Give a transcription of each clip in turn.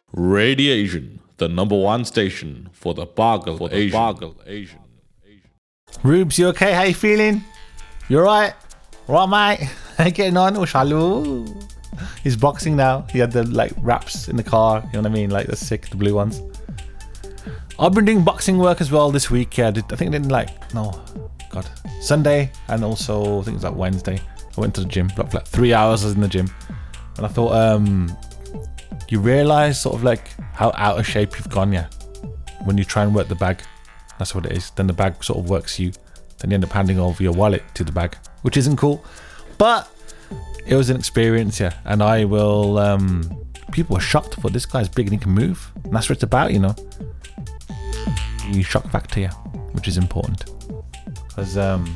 Radiation, the number one station for the Bargle Asian. Rubes, you okay? How you feeling? You alright? Right, mate? How you getting on? Hello. He's boxing now. He had the wraps in the car. You know what I mean? The sick, the blue ones. I've been doing boxing work as well this week. Yeah, I think I did Sunday and also I think it was Wednesday. I went to the gym. 3 hours I was in the gym, and I thought, you realise sort of how out of shape you've gone, yeah, when you try and work the bag. That's what it is. Then the bag sort of works you. Then you end up handing over your wallet to the bag, which isn't cool. But it was an experience, yeah. And I will. People were shocked. For this guy's big and he can move. And that's what it's about, you know. The shock factor, yeah, which is important. Because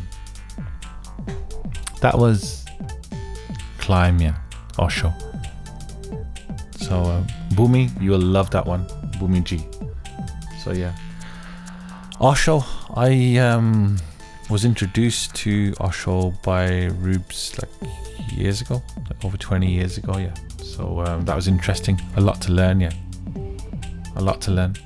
that was climb, yeah, Osho. So Bumi, you will love that one, Bumi G. So yeah, Osho. I was introduced to Osho by Rubes years ago, over 20 years ago, yeah. So that was interesting. A lot to learn, yeah. A lot to learn.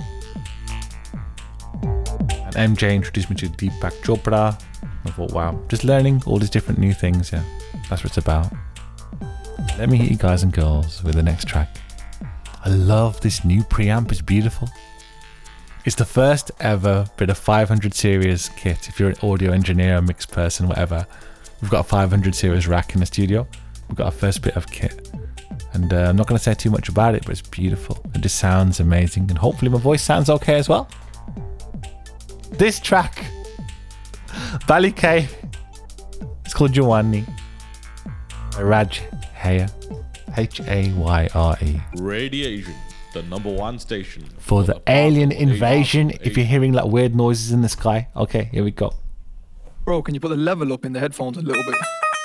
And MJ introduced me to Deepak Chopra. I thought, wow, just learning all these different new things, yeah. That's what it's about. Let me hit you guys and girls with the next track. I love this new preamp, it's beautiful. It's the first ever bit of 500 series kit. If you're an audio engineer, a mix person, whatever, we've got a 500 series rack in the studio. We've got our first bit of kit. And I'm not going to say too much about it, but it's beautiful. It just sounds amazing. And hopefully my voice sounds okay as well. This track, Bali K, it's called Jawani by Raj Hayre, Hayre. Radiation, the number one station for the alien invasion. If you're hearing weird noises in the sky, okay, here we go. Bro, can you put the level up in the headphones a little bit?